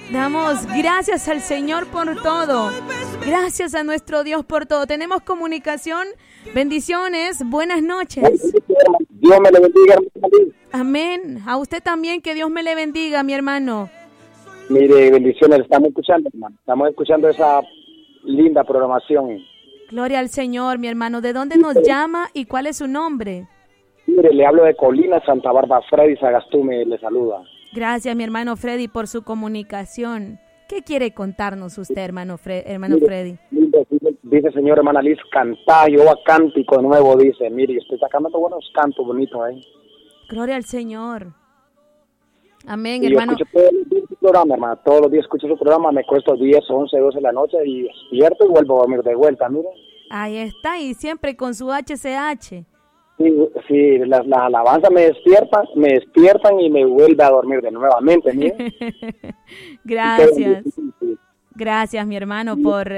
Damos gracias al Señor por todo. Gracias a nuestro Dios por todo. Tenemos comunicación. Bendiciones. Buenas noches. Dios me le bendiga, hermano. Amén. A usted también, que Dios me le bendiga, mi hermano. Mire, bendiciones, estamos escuchando, hermano. Estamos escuchando esa linda programación. Gloria al Señor, mi hermano. ¿De dónde nos llama y cuál es su nombre? Mire, le hablo de Colina, Santa Bárbara. Freddy Sagastume le saluda. Gracias, mi hermano Freddy, por su comunicación. ¿Qué quiere contarnos usted, hermano Freddy? Dice señor hermana Liz, cantá, yo a cántico nuevo, dice. Mire, estoy sacando buenos cantos bonitos ahí. Gloria al Señor. Amén, y hermano. Yo escucho todos los días su programa, hermano. Todos los días escucho su programa. Me cuesto 10, 11, 12 de la noche y despierto y vuelvo a dormir de vuelta, mire. Ahí está, y siempre con su HCH. Sí, las alabanzas me despiertan y me vuelve a dormir de nuevamente, mire. Gracias. Gracias, mi hermano, por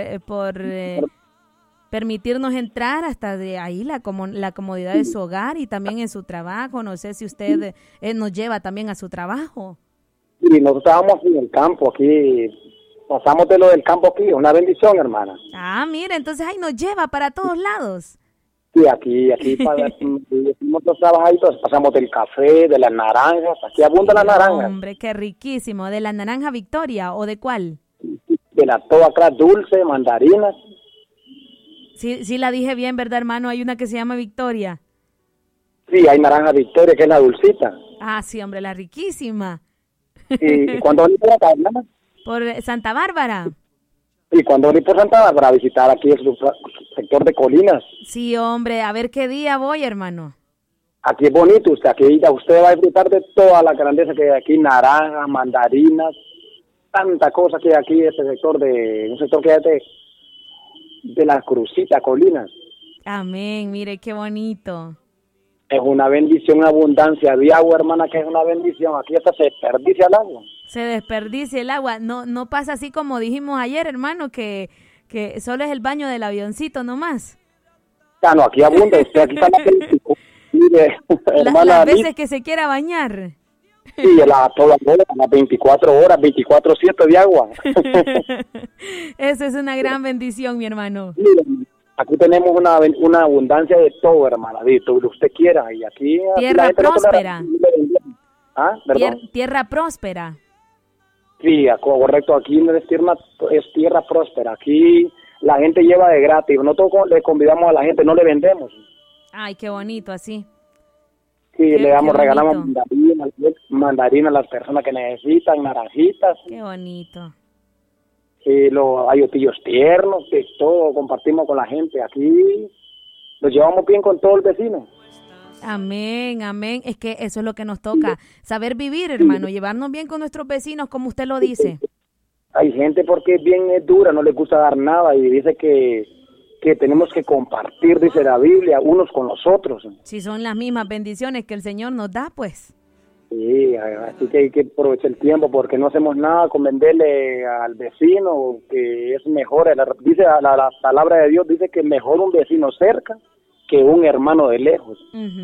permitirnos entrar hasta de ahí la comodidad de su hogar y también en su trabajo. No sé si usted nos lleva también a su trabajo. Sí, nosotros estábamos en el campo aquí, pasamos de lo del campo aquí, una bendición, hermana. Ah, mira, entonces ahí nos lleva para todos lados. Sí, aquí decimos los trabajaditos, pasamos del café, de las naranjas, aquí abundan las naranjas. Hombre, qué riquísimo. ¿De la naranja Victoria o de cuál? De la toda acá dulce, mandarinas. Sí, la dije bien, ¿verdad, hermano? Hay una que se llama Victoria. Sí, hay naranja Victoria, que es la dulcita. Ah, sí, hombre, la riquísima. ¿Y cuándo venís por acá, hermana? Por Santa Bárbara. ¿Y cuándo venís por Santa Bárbara a visitar aquí el sector de Colinas? Sí, hombre, a ver qué día voy, hermano. Aquí es bonito, usted va a disfrutar de toda la grandeza que hay aquí, naranjas, mandarinas, tanta cosa que hay aquí, un sector que hay de las Crucitas, Colinas. Amén, mire qué bonito. Es una bendición, una abundancia de agua, hermana, que es una bendición. Aquí hasta se desperdicia el agua. Se desperdicia el agua. No pasa así como dijimos ayer, hermano, que solo es el baño del avioncito nomás. Ya no, aquí abunda. Usted aquí está las veces que se quiera bañar. Sí, todas las 24 horas, 24/7 de agua. Eso es una gran bendición, mi hermano. Mira, aquí tenemos una abundancia de todo, hermana, de todo lo que usted quiera. Y aquí tierra próspera. ¿Perdón? Tierra próspera. Sí, correcto. Aquí es tierra próspera. Aquí la gente lleva de gratis. Nosotros le convidamos a la gente, no le vendemos. Ay, qué bonito así. Sí, regalamos mandarinas a las personas que necesitan, naranjitas. Qué bonito. Sí, hay otillos tiernos, que todo compartimos con la gente. Aquí nos llevamos bien con todo el vecino. Amén, amén. Es que eso es lo que nos toca, saber vivir, hermano, llevarnos bien con nuestros vecinos, como usted lo dice. Hay gente porque es dura, no le gusta dar nada y dice que tenemos que compartir, dice la Biblia, unos con los otros. Si son las mismas bendiciones que el Señor nos da, pues. Sí, así que hay que aprovechar el tiempo porque no hacemos nada con venderle al vecino, que es mejor. Dice la palabra de Dios, dice que mejor un vecino cerca que un hermano de lejos.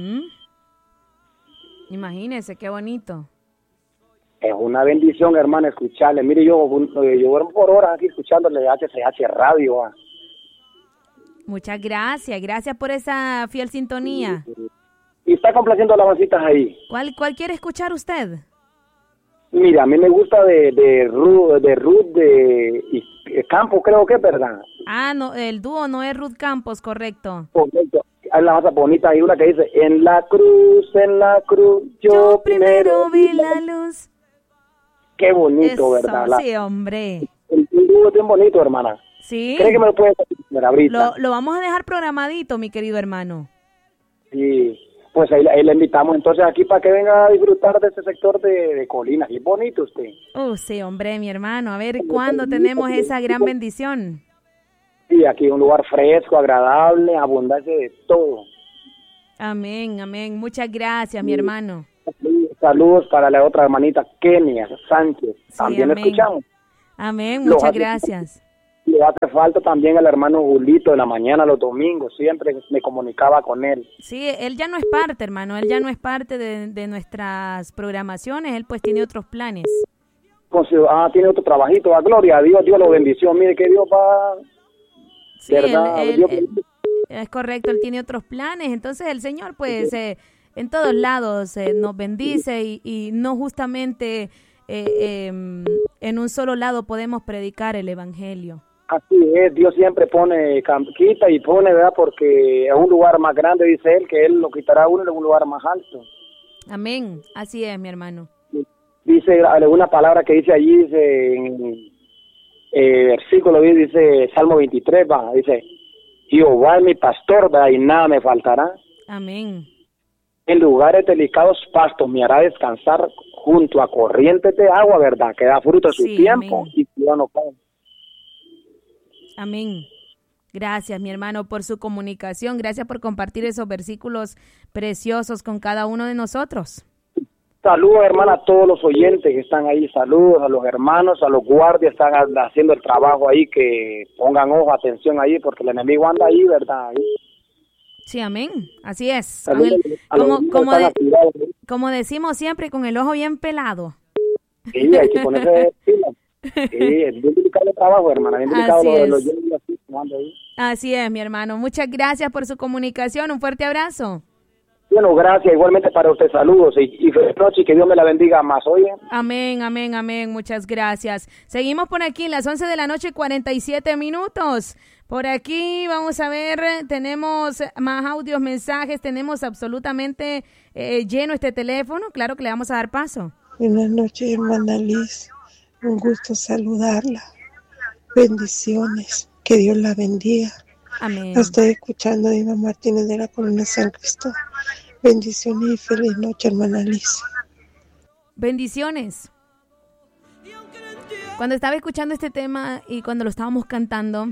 Imagínese, qué bonito. Es una bendición, hermano, escucharle. Mire, yo duermo por horas aquí escuchándole HCH Radio. Muchas gracias por esa fiel sintonía. Y está complaciendo alabancitas ahí. ¿Cuál quiere escuchar usted? Mira, a mí me gusta de Ruth de Campos, creo que es verdad. Ah, no, el dúo no es Ruth Campos, correcto. Correcto. Hay una cosa bonita, hay una que dice, en la cruz, yo primero vi la luz. Qué bonito, eso, ¿verdad? Sí, hombre. El dúo es bien bonito, hermana. Sí. ¿Cree que me lo puede decir ahorita? Lo vamos a dejar programadito, mi querido hermano. Sí. Pues ahí le invitamos entonces aquí para que venga a disfrutar de este sector de Colinas. Es bonito usted. Sí, hombre, mi hermano. A ver cuándo tenemos esa gran bendición. Sí, aquí un lugar fresco, agradable, abundancia de todo. Amén, amén. Muchas gracias, mi hermano. Saludos para la otra hermanita, Kenia Sánchez. Sí, también amén. Escuchamos. Amén, muchas gracias. Le hace falta también al hermano Julito de la mañana, los domingos, siempre me comunicaba con él. Sí, él ya no es parte, hermano, él ya no es parte de nuestras programaciones, él pues tiene otros planes. tiene otro trabajito, gloria a Dios, Dios lo bendició, mire que Dios va, sí, verdad, Dios es correcto, él tiene otros planes, entonces el Señor pues en todos lados nos bendice y no justamente en un solo lado podemos predicar el evangelio. Así es, Dios siempre quita y pone, ¿verdad? Porque es un lugar más grande, dice él, que él lo quitará a uno en un lugar más alto. Amén, así es, mi hermano. Dice alguna palabra que dice allí, dice en versículo 10, dice Salmo 23, dice, Jehová es mi pastor, ¿verdad? Y nada me faltará. Amén. En lugares delicados pastos me hará descansar junto a corrientes de agua, ¿verdad? Que da fruto a su tiempo. Amén. Y yo no cae. Amén. Gracias, mi hermano, por su comunicación. Gracias por compartir esos versículos preciosos con cada uno de nosotros. Saludos, hermana, a todos los oyentes que están ahí. Saludos a los hermanos, a los guardias, están haciendo el trabajo ahí, que pongan ojo, atención ahí, porque el enemigo anda ahí, ¿verdad? Ahí. Sí, amén. Así es. Saludos, como decimos siempre, con el ojo bien pelado. Sí, hay que ponerse pila. Sí, es bien delicado el trabajo, hermana, bien delicado los ahí. Así es, mi hermano. Muchas gracias por su comunicación. Un fuerte abrazo. Bueno, gracias. Igualmente para usted, saludos y feliz noche y que Dios me la bendiga más, oye. Amén, amén, amén. Muchas gracias. Seguimos por aquí, las 11 de la noche, 47 minutos. Por aquí, vamos a ver, tenemos más audios, mensajes, tenemos absolutamente lleno este teléfono. Claro que le vamos a dar paso. Buenas noches, hermana Liz. Un gusto saludarla. Bendiciones. Que Dios la bendiga. Amén. La estoy escuchando, Diva Martínez de la Colonia San Cristóbal. Bendiciones y feliz noche, hermana Liz. Bendiciones. Cuando estaba escuchando este tema y cuando lo estábamos cantando,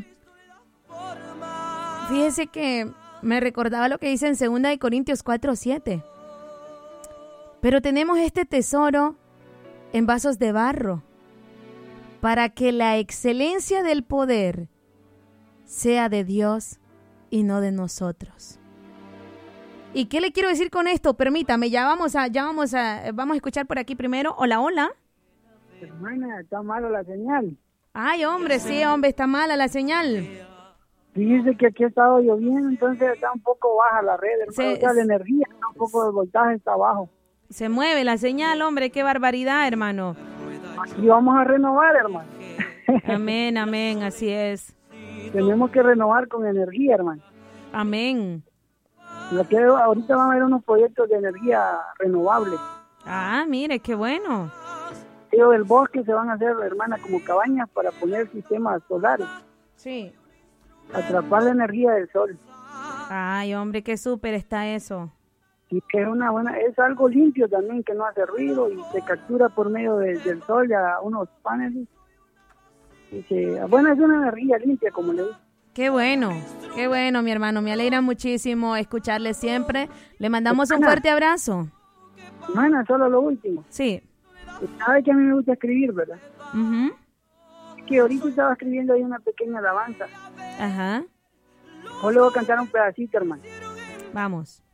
fíjese que me recordaba lo que dice en 2 Corintios 4:7. Pero tenemos este tesoro en vasos de barro, para que la excelencia del poder sea de Dios y no de nosotros. ¿Y qué le quiero decir con esto? Permítame, vamos a escuchar por aquí primero. Hola, hola. Hermana, está mala la señal. Ay, hombre, sí, hombre, está mala la señal. Fíjese que aquí ha estado lloviendo, entonces está un poco baja la red, hermano. O sea, la energía, un poco de voltaje está bajo. Se mueve la señal, hombre, qué barbaridad, hermano. Y vamos a renovar, hermano. Amén, amén, así es. Tenemos que renovar con energía, hermano. Amén. Lo que ahorita van a haber unos proyectos de energía renovable. Ah, mire, qué bueno. Del bosque se van a hacer, hermana, como cabañas para poner sistemas solares. Sí. Atrapar la energía del sol. Ay, hombre, qué súper está eso. Y que es algo limpio también, que no hace ruido y se captura por medio del sol a unos paneles. Es una energía limpia, como le digo. Qué bueno, mi hermano. Me alegra muchísimo escucharle siempre. Le mandamos un fuerte abrazo. Hermana, solo lo último. Sí. Sabe que a mí me gusta escribir, ¿verdad? Uh-huh. Es que ahorita estaba escribiendo ahí una pequeña alabanza. Ajá. Hoy le voy a cantar un pedacito, hermano. Vamos.